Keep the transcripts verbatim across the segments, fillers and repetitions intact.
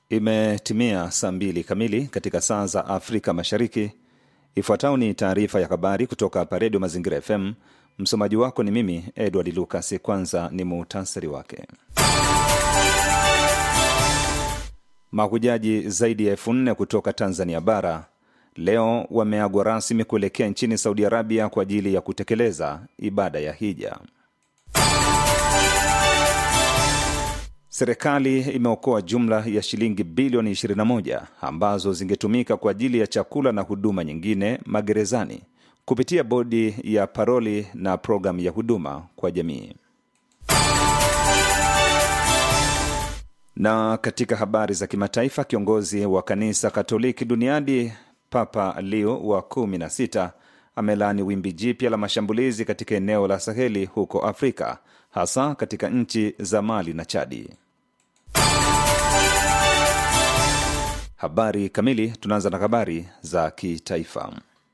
Imetimia saa mbili kamili katika saa za Afrika Mashariki. Ifuatayo ni taarifa ya habari kutoka hapa Radio Mazingira F M. Msomaji wako ni mimi Edward Lucas. Kwanza ni muhtasari wake. Mahujaji zaidi ya elfu nne kutoka Tanzania bara leo wameagwa rasmi kuelekea nchini Saudi Arabia kwa ajili ya kutekeleza ibada ya hija. Serikali imeokoa jumla ya shilingi bilioni ishirini na moja ambazo zingetumika kwa ajili ya chakula na huduma nyingine magerezani kupitia bodi ya paroli na programu ya huduma kwa jamii. Na katika habari za kimataifa, kiongozi wa kanisa Katoliki duniani Papa Leo wa kumi na sita amelaani wimbi jipya la mashambulizi katika eneo la Saheli huko Afrika, hasa katika nchi za Mali na Chadi. Habari kamili. Tunaanza na habari za kitaifa.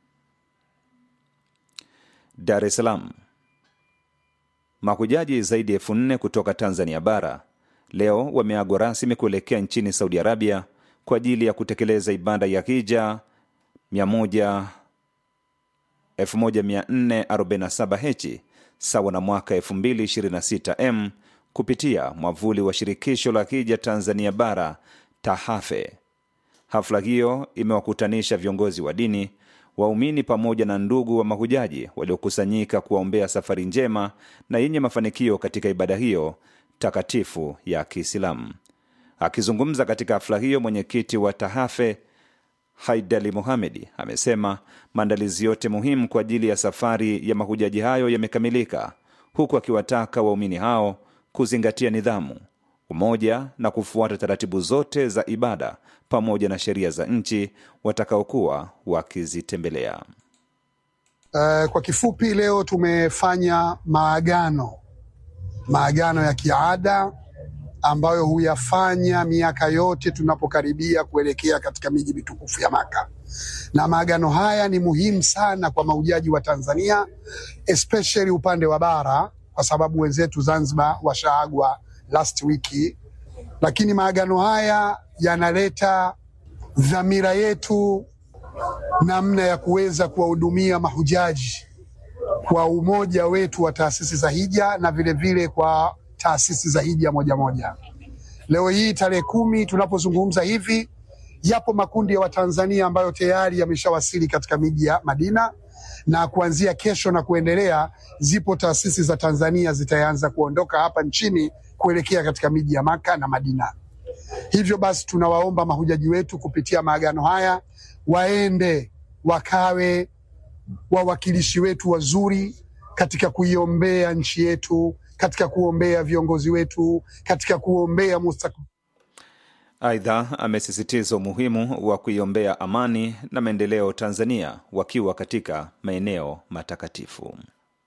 Dar es Salaam. Mahujaji zaidi ya elfu nne kutoka Tanzania bara leo wameagwa rasmi kuelekea nchini Saudi Arabia kwa ajili ya kutekeleza ibada ya hija elfu moja mia nne arobaini na saba H sawa na mwaka elfu mbili ishirini na sita M kupitia mwavuli wa shirikisho la hija Tanzania bara TAHAFE. Hafla hiyo imewakutanisha viongozi wa dini, waumini pamoja na ndugu wa mahujaji waliokusanyika kuwaombea safari njema na yenye mafanikio katika ibada hiyo takatifu ya Kiislamu. Akizungumza katika hafla hiyo, mwenyekiti wa TAHAFE Haidali Mohamedi amesema maandalizi yote muhimu kwa ajili ya safari ya mahujaji hayo yamekamilika, huku akiwataka waumini hao kuzingatia nidhamu, umoja na kufuata taratibu zote za ibada pamoja na sheria za nchi watakaokuwa wakizitembelea. Uh, kwa kifupi leo tumefanya maagano maagano ya kiada ambayo huyafanya miaka yote tunapokaribia kuelekea katika miji mitukufu ya Maka. Na maagano haya ni muhimu sana kwa mahujaji wa Tanzania, especially upande wa bara, kwa sababu wenzetu Zanzibar washaagwa last wiki. Lakini maagano haya yanaleta dhamira yetu namna ya kuweza kuwahudumia mahujaji kwa umoja wetu wa taasisi za hija na vile vile kwa taasisi za hija moja moja. Leo hii tarehe kumi tunapozungumza hivi, yapo makundi ya Watanzania ambayo tayari yameshawasili katika miji ya Madina, na kuanzia kesho na kuendelea zipo taasisi za Tanzania zitaanza kuondoka hapa nchini kuelekea katika miji ya Maka na Madina. Hivyo basi tunawaomba mahujaji wetu kupitia maagano haya waende wakawe wawakilishi wetu wazuri katika kuiombea nchi yetu, katika kuombea viongozi wetu, katika kuombea mustakabali. Aidha, amesisitiza umuhimu wa kuiombea amani na maendeleo Tanzania wakiwa katika maeneo matakatifu.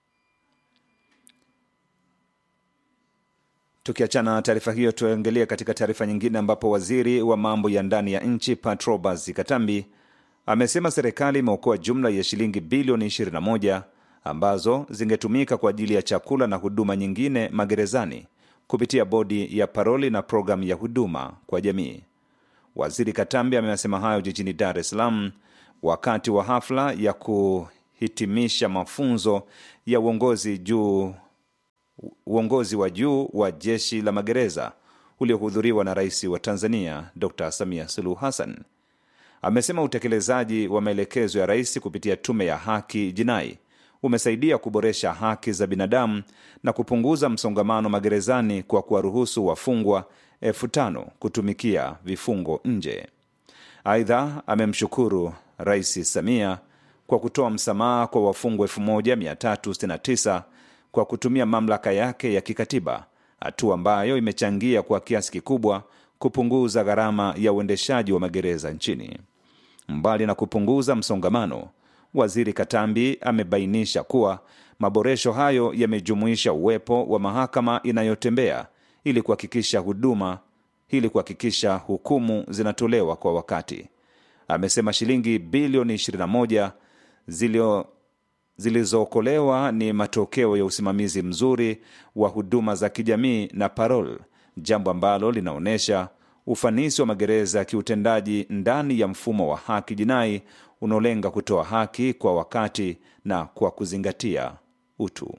Tukiachana taarifa hiyo, tuangalie katika taarifa nyingine ambapo waziri wa mambo ya ndani ya nchi Patrobas Katambi amesema serikali imeokoa jumla ya shilingi bilioni ishirini na moja ambazo zingetumika kwa ajili ya chakula na huduma nyingine magerezani kupitia bodi ya paroli na programu ya huduma kwa jamii. Waziri Katambi amesema hayo jijini Dar es Salaam wakati wa hafla ya kuhitimisha mafunzo ya uongozi juu uongozi wa juu wa jeshi la magereza uliohudhuriwa na Rais wa Tanzania Dokta Samia Suluhu Hassan. Amesema utekelezaji wa maelekezo ya rais kupitia tume ya haki jinai umesaidia kuboresha haki za binadamu na kupunguza msongamano magerezani kwa kuwaruhusu wafungwa elfu tano kutumikia vifungo nje. Aidha, amemshukuru Rais Samia kwa kutoa msamaha kwa wafungwa elfu moja mia tatu sitini na tisa kwa kutumia mamlaka yake ya kikatiba, hatua ambayo imechangia kwa kiasi kikubwa kupunguza gharama ya uendeshaji wa magereza nchini. Mbali na kupunguza msongamano, Waziri Katambi amebainisha kuwa maboresho hayo yamejumuisha uwepo wa mahakama inayotembea ili kuhakikisha huduma ili kuhakikisha hukumu zinatolewa kwa wakati. Amesema shilingi bilioni ishirini na moja zilio zilizookolewa ni matokeo ya usimamizi mzuri wa huduma za kijamii na parole, jambo ambalo linaonesha ufanisi wa magereza ya kiutendaji ndani ya mfumo wa haki jinai unaolenga kutoa haki kwa wakati na kwa kuzingatia utu.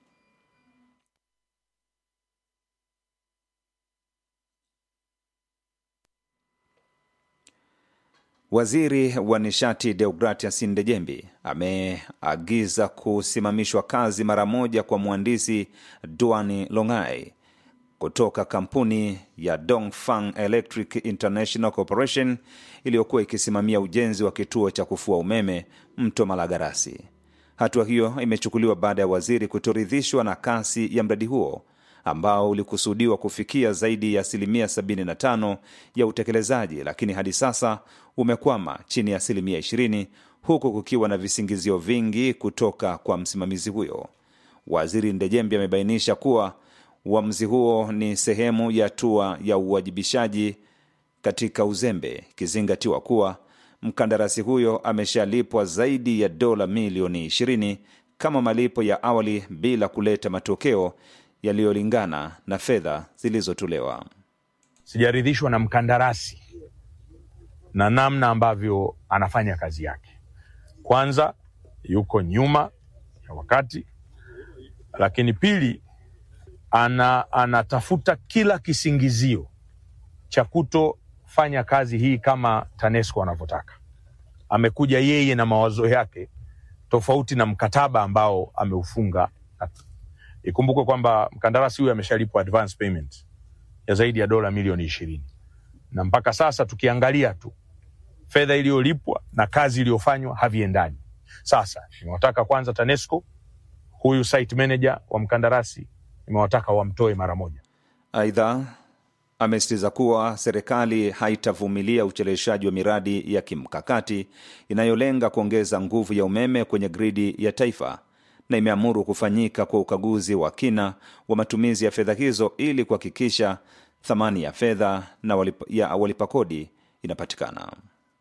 Waziri wa nishati Deogratias Ndejembi ameagiza kusimamishwa kazi mara moja kwa mhandisi Duani Longai kutoka kampuni ya Dongfang Electric International Corporation iliyokuwa ikisimamia ujenzi wa kituo cha kufua umeme Mto Malagarasi. Hatua hiyo imechukuliwa baada ya waziri kutoridhishwa na kasi ya mradi huo ambao ulikusudiwa kufikia zaidi ya asilimia sabini na tano ya utekelezaji, lakini hadi sasa umekwama chini ya asilimia ishirini, huku kukiwa na visingizio vingi kutoka kwa msimamizi huyo. Waziri Ndejembi amebainisha kuwa uamuzi huo ni sehemu ya hatua ya uwajibishaji katika uzembe, kizingatiwa kuwa mkandarasi huyo ameshalipwa zaidi ya dola milioni ishirini kama malipo ya awali bila kuleta matokeo yaliyolingana na fedha zilizotolewa. Sijaridhishwa na mkandarasi na namna ambavyo anafanya kazi yake. Kwanza, yuko nyuma ya wakati, lakini pili, ana anatafuta kila kisingizio cha kutofanya kazi hii kama TANESCO anavyotaka. Amekuja yeye na mawazo yake tofauti na mkataba ambao ameufunga. Ikumbuke kwamba mkandarasi huyu ameshalipwa advance payment ya zaidi ya dola milioni ishirini. Na mpaka sasa tukiangalia tu fedha iliyolipwa na kazi iliyofanywa haviendani. Sasa nimewataka kwanza TANESCO, huyu site manager wa mkandarasi nimewataka wamtoe mara moja. Aidha, amesisitiza kuwa serikali haitavumilia ucheleweshaji wa miradi ya kimkakati inayolenga kuongeza nguvu ya umeme kwenye gridi ya taifa, na imeamuru kufanyika kwa ukaguzi wa kina wa matumizi ya fedha hizo ili kuhakikisha thamani ya fedha na walipa, ya walipa kodi inapatikana.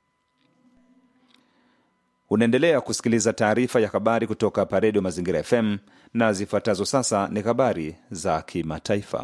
Unaendelea kusikiliza taarifa ya habari kutoka Radio Mazingira F M, na zifuatazo sasa ni habari za kimataifa.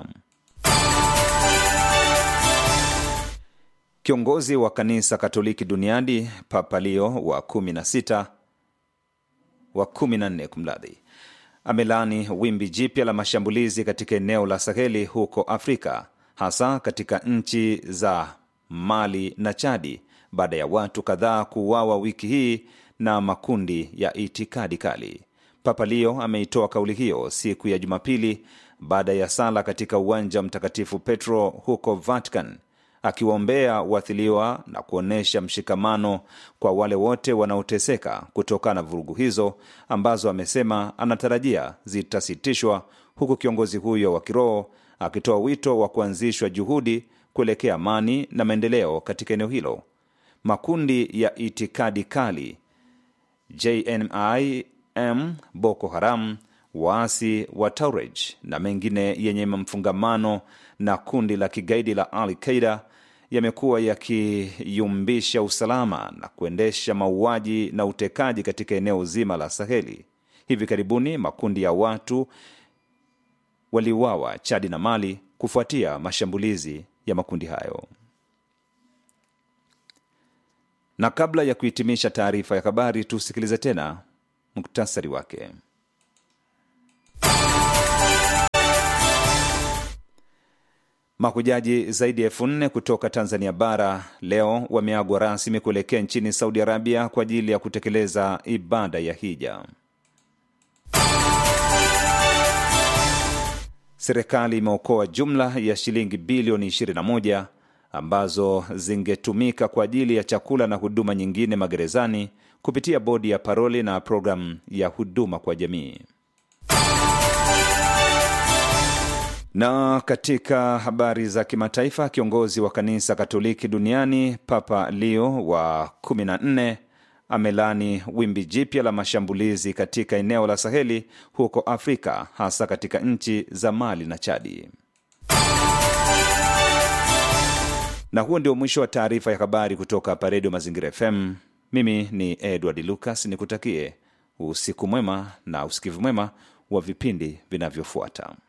Kiongozi wa kanisa Katoliki duniani Papa Leo wa kumi na sita wa kumi na nne kumladhi amelani wimbi jipya la mashambulizi katika eneo la Saheli huko Afrika, hasa katika nchi za Mali na Chadi, baada ya watu kadhaa kuuawa wiki hii na makundi ya itikadi kali. Papa Leo ameitoa kauli hiyo siku ya Jumapili baada ya sala katika uwanja Mtakatifu Petro huko Vatican, akiwaombea waathiriwa na kuonesha mshikamano kwa wale wote wanaoteseka kutokana na vurugu hizo ambazo amesema anatarajia zitasitishwa, huku kiongozi huyo wa kiroho akitoa wito wa kuanzishwa juhudi kuelekea amani na maendeleo katika eneo hilo. Makundi ya itikadi kali J N I M, Boko Haram, waasi wa Tuareg na mengine yenye mfungamano na kundi la kigaidi la Al-Qaeda yamekuwa yakiyumbisha usalama na kuendesha mauaji na utekaji katika eneo zima la Saheli. Hivi karibuni makundi ya watu waliuawa Chadi na Mali kufuatia mashambulizi ya makundi hayo. Na kabla ya kuhitimisha taarifa ya habari, tusikilize tena muktasari wake. Mahujaji zaidi ya elfu nne kutoka Tanzania bara leo wameagwa rasmi kuelekea nchini Saudi Arabia kwa ajili ya kutekeleza ibada ya hija. Serikali imeokoa jumla ya shilingi bilioni ishirini na moja ambazo zingetumika kwa ajili ya chakula na huduma nyingine magerezani kupitia bodi ya paroli na programu ya huduma kwa jamii. Na katika habari za kimataifa, kiongozi wa kanisa Katoliki duniani Papa Leo wa kumi na nne amelani wimbi jipya la mashambulizi katika eneo la Saheli huko Afrika, hasa katika nchi za Mali na Chadi. Na huo ndio mwisho wa taarifa ya habari kutoka Radio Mazingira F M. Mimi ni Edward Lucas, nikutakie usiku mwema na usikivu mwema wa vipindi vinavyofuata.